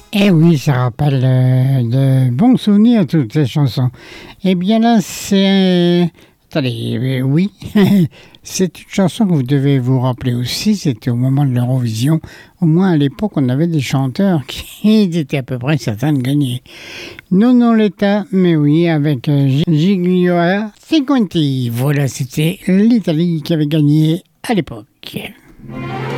Eh oui, ça rappelle de bons souvenirs, toutes ces chansons. Eh bien là, c'est... Attendez, oui, c'est une chanson que vous devez vous rappeler aussi, c'était au moment de l'Eurovision. Au moins à l'époque, on avait des chanteurs qui étaient à peu près certains de gagner. Non, l'État, mais oui, avec Gigliola Cinquanti. Voilà, c'était l'Italie qui avait gagné à l'époque.